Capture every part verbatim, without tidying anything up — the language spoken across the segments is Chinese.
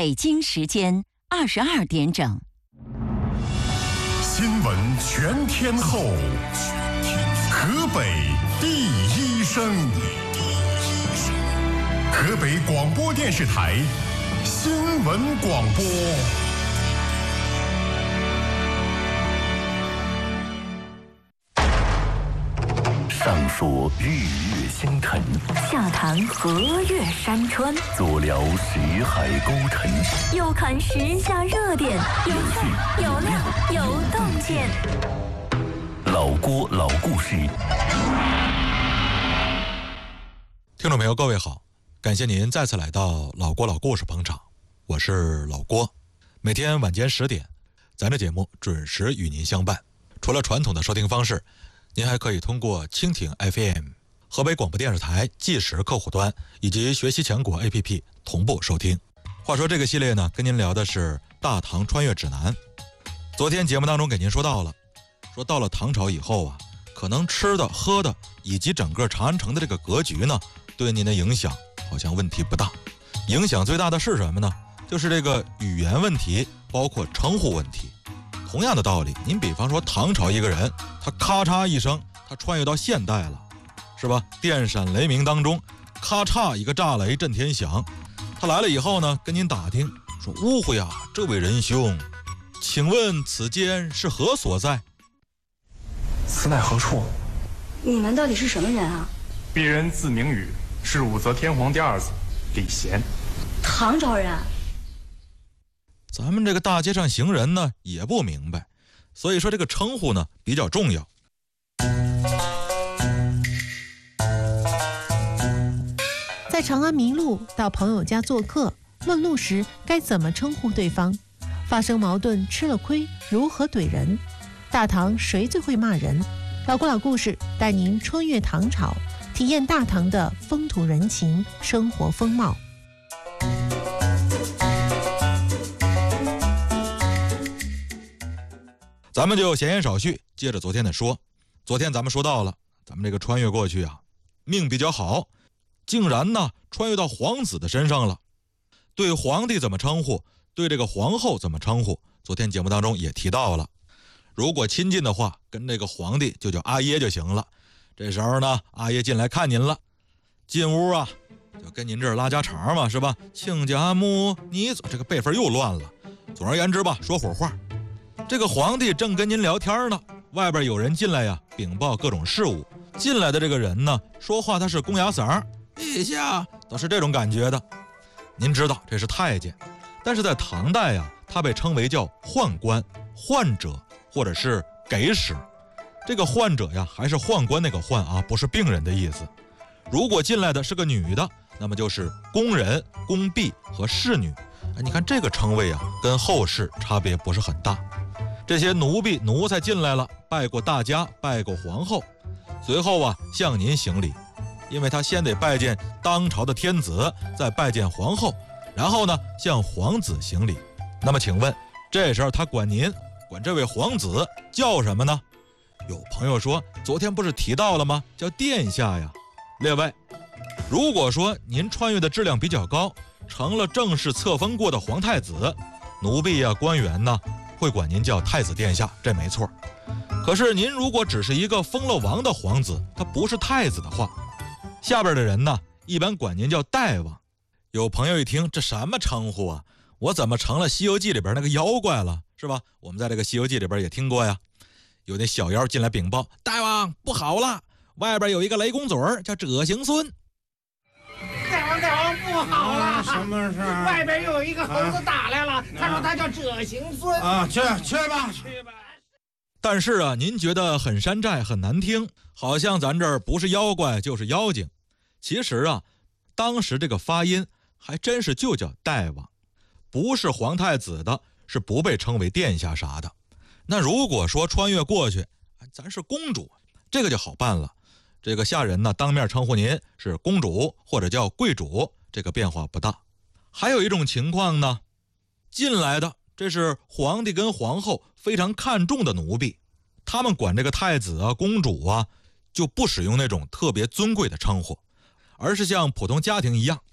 北京时间二十二点整。 新闻全天候，河北第一声，河北广播电视台新闻广播。 上说日月星辰， 下谈河岳山川， 左聊识海沟沉， 右看时下热点，有趣有料有洞见。 老郭老故事。 听众朋友各位好，感谢您再次来到老郭老故事捧场，我是老郭。每天晚间十点，咱这节目准时与您相伴。除了传统的收听方式，您还可以通过蜻蜓 F M、 河北广播电视台即时客户端以及学习强国 A P P 同步收听。话说这个系列呢，跟您聊的是大唐穿越指南。昨天节目当中给您说到了，说到了唐朝以后啊，可能吃的喝的以及整个长安城的这个格局呢，对您的影响好像问题不大。影响最大的是什么呢？就是这个语言问题，包括称呼问题。同样的道理，您比方说唐朝一个人，他咔嚓一声，他穿越到现代了，是吧？电闪雷鸣当中，咔嚓一个炸雷震天响。他来了以后呢，跟您打听说：“呜呼呀，这位仁兄，请问此间是何所在？” 此乃何处？ 你们到底是什么人啊？ 鄙人字明宇，是武则天皇第二子李贤。 唐朝人。 咱们这个大街上行人呢也不明白，所以说这个称呼呢比较重要。 在长安迷路，到朋友家做客，问路时该怎么称呼对方？发生矛盾吃了亏，如何怼人？大唐谁最会骂人？老郭老故事带您穿越唐朝，体验大唐的风土人情、生活风貌。 咱们就闲言少叙，接着昨天的说。昨天咱们说到了，咱们这个穿越过去啊，命比较好，竟然呢穿越到皇子的身上了。对皇帝怎么称呼，对这个皇后怎么称呼，昨天节目当中也提到了。如果亲近的话，跟这个皇帝就叫阿爷就行了。这时候呢，阿爷进来看您了，进屋啊，就跟您这儿拉家常嘛，是吧？亲家母，你这个辈分又乱了。总而言之吧，说火话。这个皇帝正跟您聊天呢，外边有人进来呀，禀报各种事务。进来的这个人呢，说话他是公鸭嗓，陛下，都是这种感觉的。您知道这是太监，但是在唐代呀，他被称为叫宦官、宦者或者是给使。这个宦者呀，还是宦官那个宦啊，不是病人的意思。如果进来的是个女的，那么就是宫人、宫婢和侍女。哎，你看这个称谓啊，跟后世差别不是很大。这些奴婢奴才进来了，拜过大家，拜过皇后，随后啊向您行礼，因为他先得拜见当朝的天子，再拜见皇后，然后呢向皇子行礼。那么请问，这时候他管您，管这位皇子叫什么呢？有朋友说，昨天不是提到了吗？叫殿下呀。列位，如果说您穿越的质量比较高，成了正式册封过的皇太子，奴婢啊官员呢会管您叫太子殿下，这没错。可是您如果只是一个封了王的皇子，他不是太子的话，下边的人呢一般管您叫大王。有朋友一听，这什么称呼啊？我怎么成了西游记里边那个妖怪了，是吧？我们在这个西游记里边也听过呀，有那小妖进来禀报，大王不好了，外边有一个雷公嘴儿叫赭行孙。 大王大王不好了、啊、 什么事？ 外边又有一个猴子打来了、啊、他说他叫赭行孙啊，去去吧去吧。 但是啊，您觉得很山寨很难听，好像咱这儿不是妖怪就是妖精。其实啊，当时这个发音还真是就叫大王，不是皇太子的是不被称为殿下啥的。那如果说穿越过去，咱是公主，这个就好办了。这个下人呢，当面称呼您是公主或者叫贵主，这个变化不大。还有一种情况呢，进来的这是皇帝跟皇后非常看重的奴婢，他们管这个太子啊、公主啊，就不使用那种特别尊贵的称呼，而是像普通家庭一样，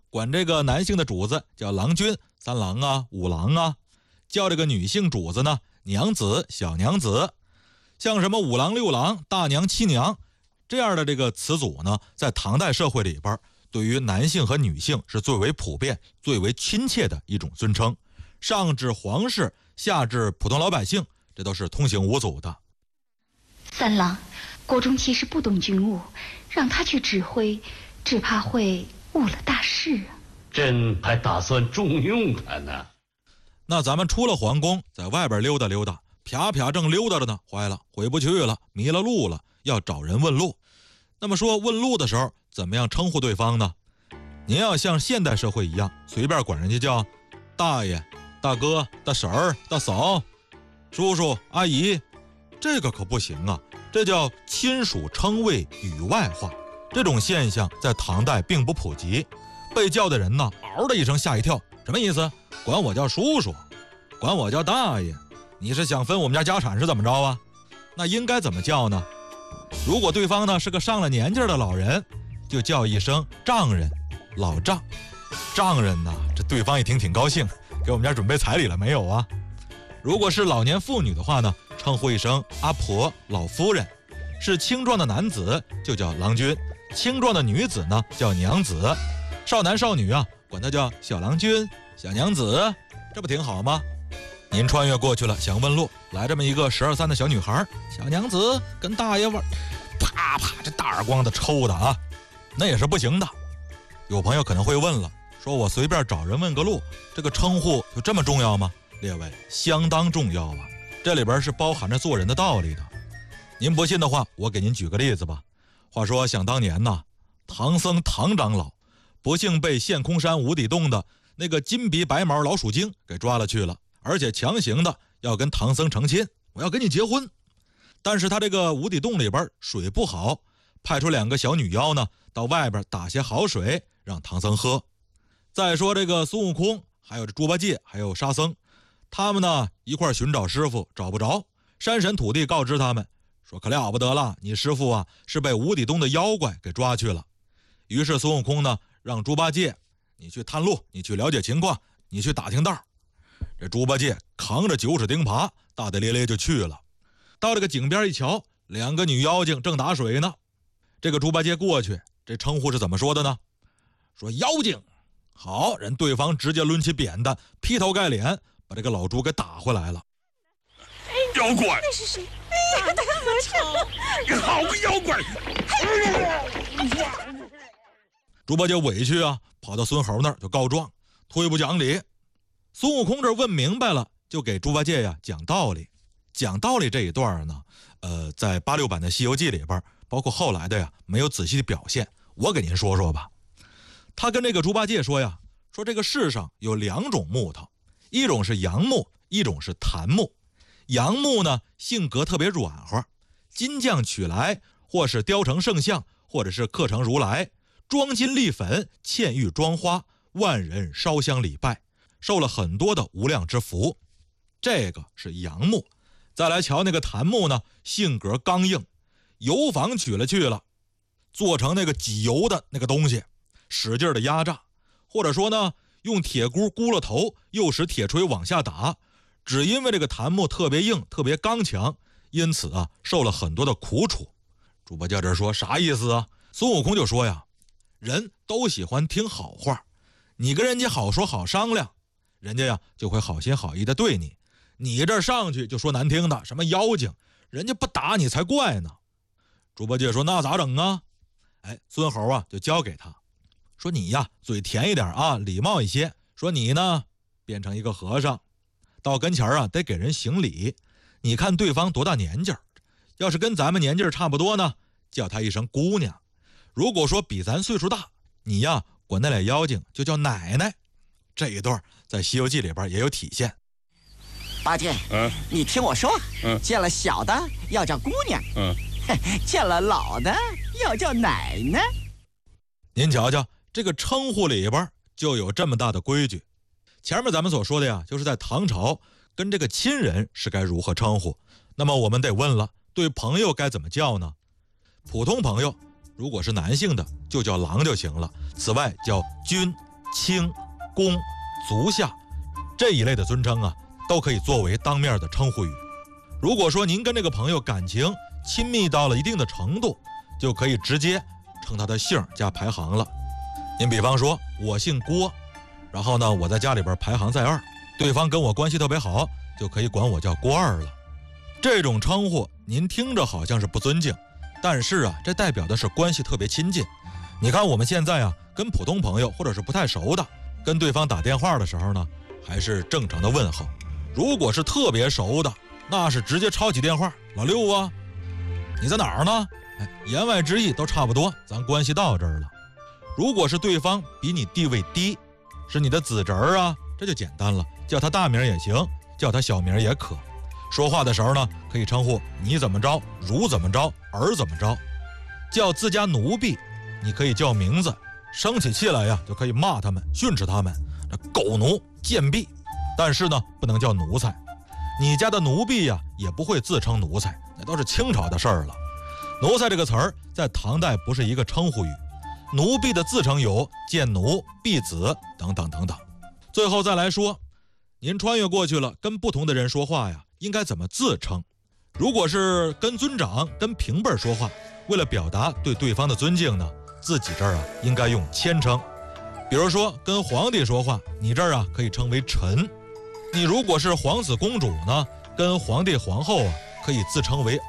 管这个男性的主子叫郎君、三郎啊、五郎啊，叫这个女性主子呢娘子、小娘子。像什么五郎、六郎、大娘、七娘这样的这个词组呢，在唐代社会里边，对于男性和女性是最为普遍、最为亲切的一种尊称。上至皇室，下至普通老百姓，这都是通行无阻的。 三郎，国中其实不懂军务，让他去指挥，只怕会误了大事啊。 朕还打算重用他呢。 那咱们出了皇宫，在外边溜达溜达，啪啪正溜达着呢，坏了，回不去了，迷了路了，要找人问路。那么说问路的时候，怎么样称呼对方呢？您要像现代社会一样，随便管人家叫大爷、大哥、大婶儿、大嫂、叔叔、阿姨，这个可不行啊，这叫亲属称谓语外化。这种现象在唐代并不普及，被叫的人呢，嗷的一声吓一跳，什么意思？管我叫叔叔，管我叫大爷，你是想分我们家家产是怎么着啊？那应该怎么叫呢？如果对方呢是个上了年纪的老人，就叫一声丈人、老丈。丈人呢，这对方一听挺高兴，给我们家准备彩礼了没有啊？如果是老年妇女的话呢，称呼一声阿婆、老夫人。是青壮的男子就叫郎君，青壮的女子呢叫娘子。少男少女啊，管他叫小郎君、小娘子，这不挺好吗？您穿越过去了，想问路，来这么一个十二三的小女孩，小娘子跟大爷玩，啪啪这大耳光的抽的啊，那也是不行的。有朋友可能会问了，说我随便找人问个路，这个称呼就这么重要吗？列位，相当重要啊，这里边是包含着做人的道理的。您不信的话，我给您举个例子吧。话说想当年呐，唐僧唐长老不幸被陷空山无底洞的那个金鼻白毛老鼠精给抓了去了，而且强行的要跟唐僧成亲，我要跟你结婚。但是他这个无底洞里边水不好，派出两个小女妖呢，到外边打些好水让唐僧喝。再说这个孙悟空，还有这猪八戒，还有沙僧，他们呢一块寻找师傅，找不着。山神土地告知他们说，可了不得了，你师傅啊是被无底洞的妖怪给抓去了。于是孙悟空呢让猪八戒，你去探路，你去了解情况，你去打听道。这猪八戒扛着九齿钉耙，大大咧咧就去了。到这个井边一瞧，两个女妖精正打水呢。这个猪八戒过去，这称呼是怎么说的呢？说妖精。好，人对方直接抡起扁担，劈头盖脸把这个老猪给打回来了。 妖怪， 那是谁？哎呀， 你好个妖怪！ 猪八戒委屈啊，跑到孙猴那儿就告状，忒不讲理。孙悟空这问明白了，就给猪八戒呀讲道理。讲道理这一段呢，呃，在八六版的《西游记》里边，包括后来的呀，没有仔细的表现。我给您说说吧。他跟这个猪八戒说呀，说这个世上有两种木头，一种是杨木，一种是檀木。杨木呢，性格特别软和，金匠取来，或是雕成圣像，或者是刻成如来，装金立粉，嵌玉装花，万人烧香礼拜，受了很多的无量之福。这个是杨木。再来瞧那个檀木呢，性格刚硬，油坊取了去了，做成那个挤油的那个东西，使劲的压榨，或者说呢，用铁箍箍了头，又使铁锤往下打。只因为这个檀木特别硬，特别刚强，因此啊，受了很多的苦楚。猪八戒这说啥意思啊？孙悟空就说呀，人都喜欢听好话，你跟人家好说好商量，人家呀就会好心好意的对你。你这上去就说难听的，什么妖精，人家不打你才怪呢。猪八戒说那咋整啊？哎，孙猴啊就教给他，说你呀嘴甜一点啊，礼貌一些。说你呢变成一个和尚，到跟前啊得给人行礼。你看对方多大年纪，要是跟咱们年纪差不多呢，叫他一声姑娘。如果说比咱岁数大，你呀管那俩妖精就叫奶奶。这一段在《西游记》里边也有体现。 八戒， 嗯， 你听我说， 嗯， 见了小的要叫姑娘， 嗯， 见了老的要叫奶奶。 您瞧瞧，这个称呼里边就有这么大的规矩。前面咱们所说的呀，就是在唐朝跟这个亲人是该如何称呼。那么我们得问了，对朋友该怎么叫呢？普通朋友如果是男性的就叫郎就行了，此外叫君、 卿、公、足下这一类的尊称啊，都可以作为当面的称呼语。如果说您跟这个朋友感情亲密到了一定的程度，就可以直接称他的姓加排行了。您比方说我姓郭，然后呢我在家里边排行在二，对方跟我关系特别好，就可以管我叫郭二了。这种称呼您听着好像是不尊敬，但是啊这代表的是关系特别亲近。你看我们现在啊跟普通朋友或者是不太熟的，跟对方打电话的时候呢，还是正常的问候。如果是特别熟的，那是直接抄起电话，老六啊你在哪儿呢？哎，言外之意都差不多，咱关系到这儿了。如果是对方比你地位低，是你的子侄儿啊，这就简单了，叫他大名也行，叫他小名也可。说话的时候呢，可以称呼你怎么着，汝怎么着，儿怎么着。叫自家奴婢，你可以叫名字，生起气来呀，就可以骂他们，训斥他们，这狗奴、贱婢。但是呢，不能叫奴才。你家的奴婢呀，也不会自称奴才，那都是清朝的事儿了。奴才这个词儿在唐代不是一个称呼语，奴婢的自称有贱奴、婢子等等等等。最后再来说，您穿越过去了，跟不同的人说话呀，应该怎么自称？如果是跟尊长、跟平辈说话，为了表达对对方的尊敬呢，自己这儿啊应该用谦称。比如说跟皇帝说话，你这儿啊可以称为臣。你如果是皇子公主呢，跟皇帝皇后啊可以自称为